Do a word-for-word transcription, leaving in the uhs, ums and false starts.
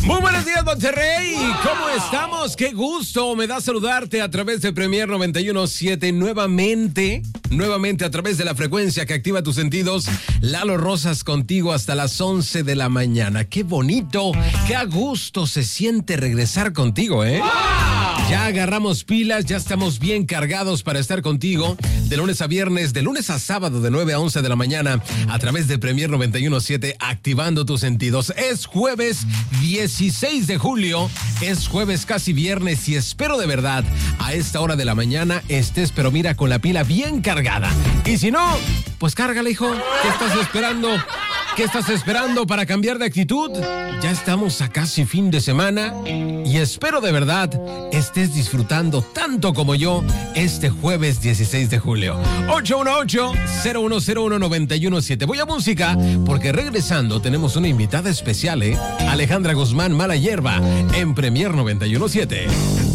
Muy buenos días, Monterrey. ¿Cómo estamos? Qué gusto me da saludarte a través de Premier noventa y uno punto siete nuevamente, nuevamente a través de la frecuencia que activa tus sentidos. Lalo Rosas contigo hasta las once de la mañana. Qué bonito, qué a gusto se siente regresar contigo, ¿eh? Ya agarramos pilas, ya estamos bien cargados para estar contigo de lunes a viernes, de lunes a sábado de nueve a once de la mañana a través de Premier noventa y uno punto siete, activando tus sentidos. Es jueves dieciséis de julio, es jueves casi viernes y espero de verdad a esta hora de la mañana estés, pero mira, con la pila bien cargada. Y si no, pues cárgala, hijo. ¿Qué estás esperando? ¿Qué estás esperando para cambiar de actitud? Ya estamos a casi fin de semana y espero de verdad estés disfrutando tanto como yo este jueves dieciséis de julio. ocho uno ocho, cero uno cero uno, nueve uno siete. Voy a música porque regresando tenemos una invitada especial, ¿eh? Alejandra Guzmán, Mala Hierba, en Premier noventa y uno punto siete.